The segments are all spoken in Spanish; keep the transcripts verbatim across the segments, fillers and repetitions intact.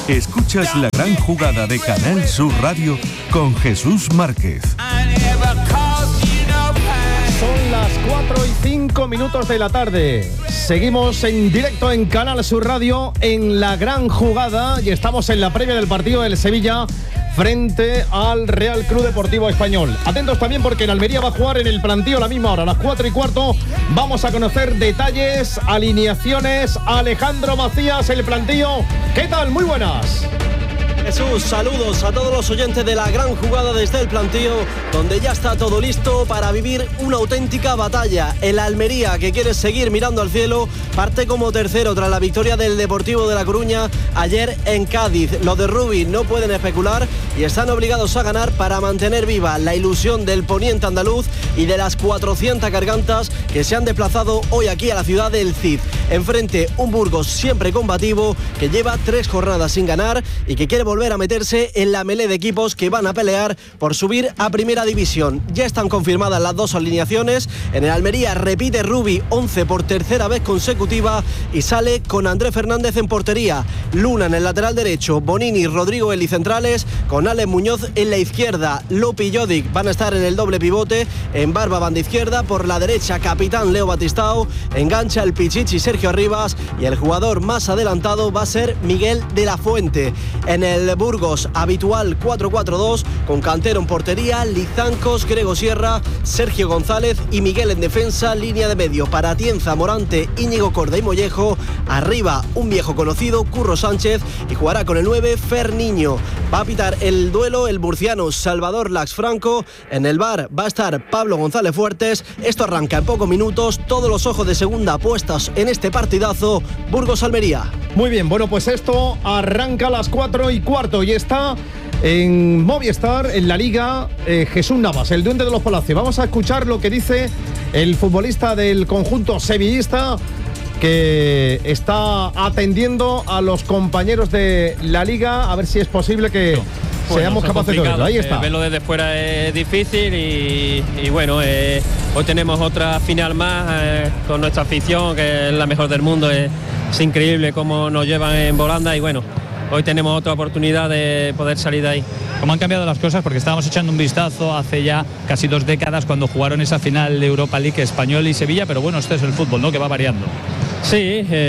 Escuchas la gran jugada de Canal Sur Radio con Jesús Márquez. Son las cuatro y cinco minutos de la tarde. Seguimos en directo en Canal Sur Radio en la gran jugada y estamos en la previa del partido del Sevilla frente al Real Club Deportivo Español. Atentos también porque en Almería va a jugar en el plantío a la misma hora, a las cuatro y cuarto. Vamos a conocer detalles, alineaciones. Alejandro Macías, el plantío. ¿Qué tal? Muy buenas. Jesús, saludos a todos los oyentes de la gran jugada desde el plantío, donde ya está todo listo para vivir una auténtica batalla. El Almería, que quiere seguir mirando al cielo, parte como tercero tras la victoria del Deportivo de La Coruña ayer en Cádiz. Los de Rubi no pueden especular y están obligados a ganar para mantener viva la ilusión del poniente andaluz y de las cuatrocientas gargantas que se han desplazado hoy aquí a la ciudad del Cid. Enfrente un Burgos siempre combativo, que lleva tres jornadas sin ganar y que quiere volver volver a meterse en la melé de equipos que van a pelear por subir a Primera División. Ya están confirmadas las dos alineaciones. En el Almería repite Rubi, once por tercera vez consecutiva, y sale con Andrés Fernández en portería, Luna en el lateral derecho, Bonini, Rodrigo Eli centrales, con Alex Muñoz en la izquierda. Lopi y Jodic van a estar en el doble pivote, en Barba banda izquierda, por la derecha capitán Leo Batistao, engancha el Pichichi Sergio Arribas y el jugador más adelantado va a ser Miguel de la Fuente. En el Burgos, habitual cuatro cuatro dos, con Cantero en portería, Lizancos, Grego Sierra, Sergio González y Miguel en defensa, línea de medio para Atienza, Morante, Íñigo Corda y Mollejo, arriba un viejo conocido, Curro Sánchez, y jugará con el nueve, Fer Niño. Va a pitar el duelo el murciano Salvador Lax Franco, en el bar va a estar Pablo González Fuertes. Esto arranca en pocos minutos, todos los ojos de segunda puestos en este partidazo, Burgos-Almería. Muy bien, bueno, pues esto arranca a las cuatro y cuarto y está en Movistar, en la Liga, eh, Jesús Navas, el duende de los Palacios. Vamos a escuchar lo que dice el futbolista del conjunto sevillista, que está atendiendo a los compañeros de la Liga, a ver si es posible que bueno, seamos capaces de verlo. Ahí está. Eh, verlo desde fuera es difícil y, y bueno, eh, hoy tenemos otra final más eh, con nuestra afición, que es la mejor del mundo. Es, es increíble cómo nos llevan en volanda y bueno, hoy tenemos otra oportunidad de poder salir de ahí. ¿Cómo han cambiado las cosas? Porque estábamos echando un vistazo hace ya casi dos décadas cuando jugaron esa final de Europa League Español y Sevilla, pero bueno, este es el fútbol, ¿no?, que va variando. Sí,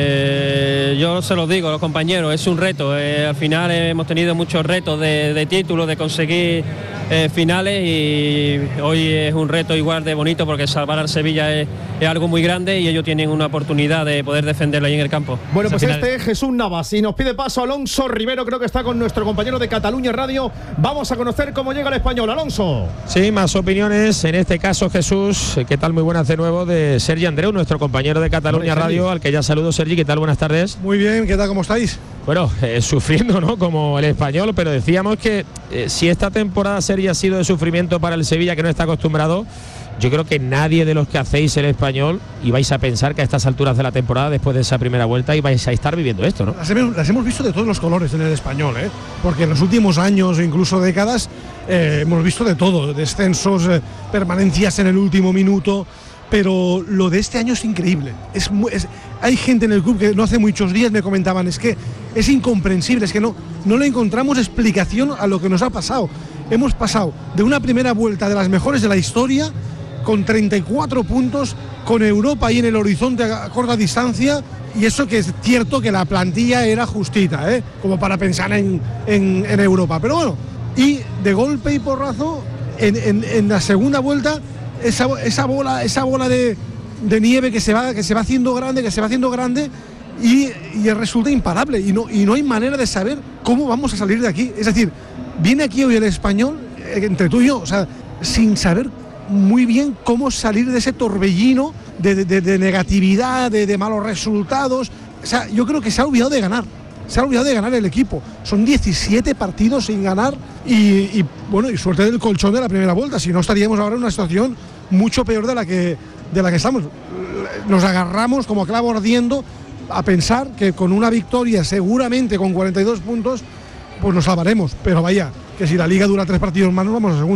eh, yo se los digo a los compañeros, es un reto. Eh, al final hemos tenido muchos retos de, de títulos, de conseguir eh, finales, y hoy es un reto igual de bonito porque salvar al Sevilla es, es algo muy grande y ellos tienen una oportunidad de poder defenderlo ahí en el campo. Bueno, pues este es Jesús Navas y nos pide paso Alonso Rivero, creo que está con nuestro compañero de Cataluña Radio. Vamos a conocer cómo llega el Español. Alonso. Sí, más opiniones, en este caso Jesús, ¿qué tal? Muy buenas de nuevo, de Sergi Andreu, nuestro compañero de Cataluña Radio, al que ya saludo. Sergi, ¿qué tal? Buenas tardes. Muy bien, ¿qué tal? ¿Cómo estáis? Bueno, eh, sufriendo, ¿no?, como el Español, pero decíamos que eh, si esta temporada Sergi ha sido de sufrimiento para el Sevilla, que no está acostumbrado, yo creo que nadie de los que hacéis el Español ibais a pensar que a estas alturas de la temporada, después de esa primera vuelta, ibais a estar viviendo esto, ¿no? Las hemos, las hemos visto de todos los colores en el Español, ¿eh? Porque en los últimos años, incluso décadas, eh, hemos visto de todo, descensos, eh, permanencias en el último minuto. Pero lo de este año es increíble. Es, es, hay gente en el club que no hace muchos días me comentaban, es que es incomprensible, es que no, no le encontramos explicación a lo que nos ha pasado. Hemos pasado de una primera vuelta de las mejores de la historia, con treinta y cuatro puntos, con Europa ahí en el horizonte a corta distancia, y eso que es cierto que la plantilla era justita, ¿eh?, como para pensar en, en, en Europa. Pero bueno, y de golpe y porrazo, en, en, en la segunda vuelta, Esa, esa bola, esa bola de, de nieve que se va, que se va haciendo grande, que se va haciendo grande y, y resulta imparable y no, y no hay manera de saber cómo vamos a salir de aquí. Es decir, viene aquí hoy el Español, entre tú y yo, o sea, sin saber muy bien cómo salir de ese torbellino de, de, de negatividad, de, de malos resultados. O sea, yo creo que se ha olvidado de ganar. Se ha olvidado de ganar el equipo. Son diecisiete partidos sin ganar y, y bueno, y suerte del colchón de la primera vuelta. Si no, estaríamos ahora en una situación mucho peor de la que, de la que estamos. Nos agarramos como clavo ardiendo a pensar que con una victoria, seguramente con cuarenta y dos puntos, pues nos salvaremos. Pero vaya, que si la Liga dura tres partidos más, nos vamos a segunda.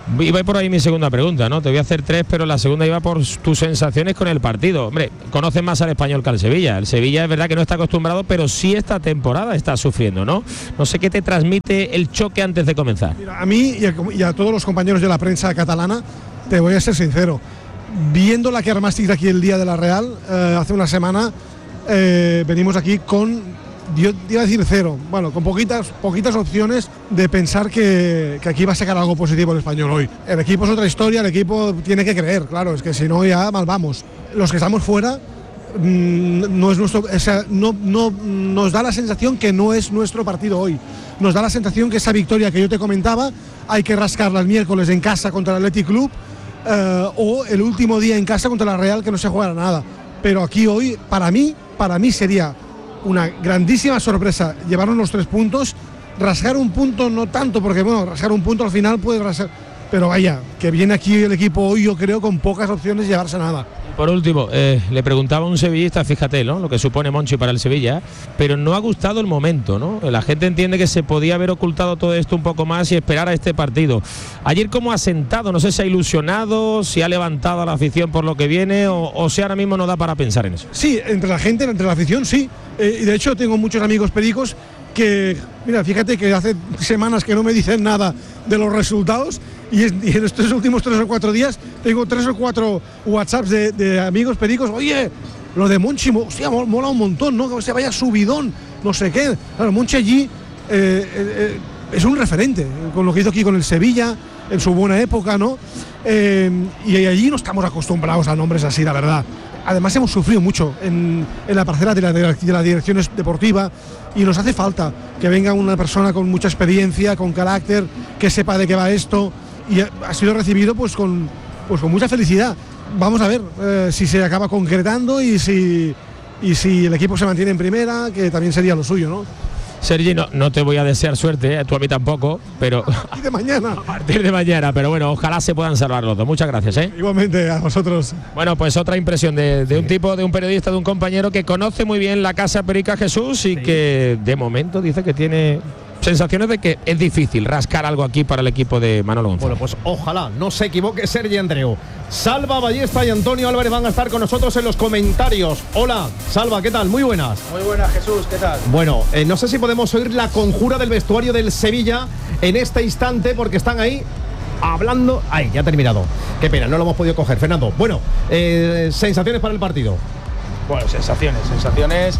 Iba por ahí mi segunda pregunta, ¿no? Te voy a hacer tres, pero la segunda iba por tus sensaciones con el partido. Hombre, conoces más al Español que al Sevilla. El Sevilla es verdad que no está acostumbrado, pero sí esta temporada está sufriendo, ¿no? No sé qué te transmite el choque antes de comenzar. Mira, a mí y a, y a todos los compañeros de la prensa catalana, te voy a ser sincero. Viendo la que armasteis aquí el día de la Real, eh, hace una semana, eh, venimos aquí con... Yo iba a decir cero, bueno, con poquitas poquitas opciones de pensar que, que aquí va a sacar algo positivo el Español hoy. El equipo es otra historia, el equipo tiene que creer, claro, es que si no ya mal vamos. Los que estamos fuera, mmm, no es nuestro, o sea, no, no, nos da la sensación que no es nuestro partido hoy. Nos da la sensación que esa victoria que yo te comentaba, hay que rascarla el miércoles en casa contra el Athletic Club, eh, o el último día en casa contra la Real, que no se juega nada. Pero aquí hoy, para mí, para mí sería una grandísima sorpresa llevarnos los tres puntos, rasgar un punto no tanto, porque bueno, rasgar un punto al final puede rasgar, pero vaya, que viene aquí el equipo hoy, yo creo, con pocas opciones de llevarse nada. Por último, eh, le preguntaba a un sevillista, fíjate, ¿no?, lo que supone Monchi para el Sevilla, pero no ha gustado el momento, ¿no? La gente entiende que se podía haber ocultado todo esto un poco más y esperar a este partido. Ayer, ¿cómo ha sentado? No sé si ha ilusionado, si ha levantado a la afición por lo que viene, o, o si ahora mismo no da para pensar en eso. Sí, entre la gente, entre la afición, sí. Eh, y de hecho tengo muchos amigos pericos que, mira, fíjate que hace semanas que no me dicen nada de los resultados, y, es, y en estos últimos tres o cuatro días tengo tres o cuatro WhatsApps de, de amigos pericos. Oye, lo de Monchi, hostia, mola un montón, ¿no? Que se vaya subidón, no sé qué. Claro, Monchi allí eh, eh, es un referente, con lo que hizo aquí con el Sevilla, en su buena época, ¿no? Eh, y allí no estamos acostumbrados a nombres así, la verdad. Además hemos sufrido mucho en, en la parcela de la, de la dirección deportiva, y nos hace falta que venga una persona con mucha experiencia, con carácter, que sepa de qué va esto, y ha sido recibido pues con, pues con mucha felicidad. Vamos a ver eh, si se acaba concretando y si, y si el equipo se mantiene en primera, que también sería lo suyo, ¿no? Sergi, no, no te voy a desear suerte, ¿eh? Tú a mí tampoco, pero a partir de mañana. A partir de mañana, pero bueno, ojalá se puedan salvar los dos. Muchas gracias, ¿eh? Igualmente, a vosotros. Bueno, pues otra impresión de, de sí. un tipo, de un periodista, de un compañero que conoce muy bien la Casa Perica Jesús y sí. que de momento dice que tiene sensaciones de que es difícil rascar algo aquí para el equipo de Manolo González. Bueno, pues ojalá no se equivoque Sergi Andreu. Salva Ballesta y Antonio Álvarez van a estar con nosotros en los comentarios. Hola, Salva, ¿qué tal? Muy buenas. Muy buenas, Jesús, ¿qué tal? Bueno, eh, no sé si podemos oír la conjura del vestuario del Sevilla en este instante, porque están ahí hablando. Ay, ya ha terminado. Qué pena, no lo hemos podido coger. Fernando, bueno, eh, sensaciones para el partido. Bueno, sensaciones, sensaciones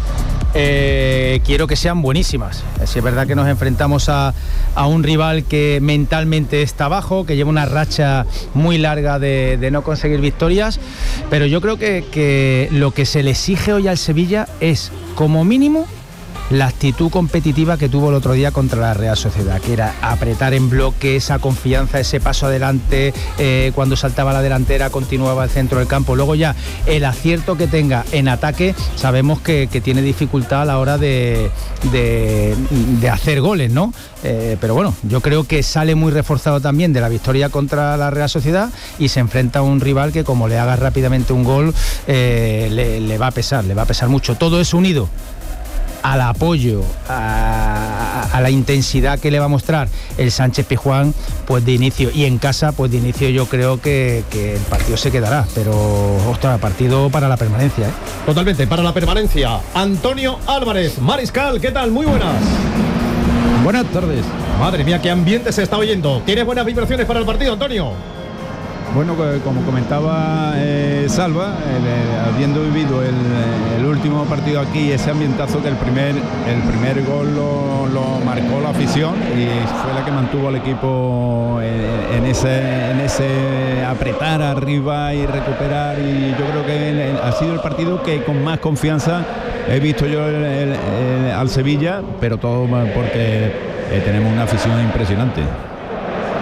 eh, quiero que sean buenísimas. Si es verdad que nos enfrentamos a, a un rival que mentalmente está abajo, que lleva una racha muy larga de, de no conseguir victorias, pero yo creo que, que lo que se le exige hoy al Sevilla es, como mínimo, la actitud competitiva que tuvo el otro día contra la Real Sociedad, que era apretar en bloque, esa confianza, ese paso adelante, eh, cuando saltaba la delantera continuaba el centro del campo. Luego ya el acierto que tenga en ataque, sabemos que, que tiene dificultad a la hora de, de, de hacer goles, ¿no? Eh, pero bueno, yo creo que sale muy reforzado también de la victoria contra la Real Sociedad y se enfrenta a un rival que, como le haga rápidamente un gol, eh, le, le va a pesar, le va a pesar mucho. Todo es unido al apoyo, a, a la intensidad que le va a mostrar el Sánchez Pizjuán, pues de inicio, y en casa, pues de inicio yo creo que, que el partido se quedará, pero ostras, partido para la permanencia, ¿eh? Totalmente, para la permanencia. Antonio Álvarez, Mariscal, ¿qué tal? Muy buenas. Buenas tardes. Madre mía, qué ambiente se está oyendo. ¿Tienes buenas vibraciones para el partido, Antonio? Bueno, como comentaba eh, Salva, eh, habiendo vivido el, el último partido aquí, ese ambientazo que el primer, el primer gol lo, lo marcó la afición y fue la que mantuvo al equipo en, en, ese, en ese apretar arriba y recuperar, y yo creo que el, el, ha sido el partido que con más confianza he visto yo el, el, el, al Sevilla, pero todo porque eh, tenemos una afición impresionante.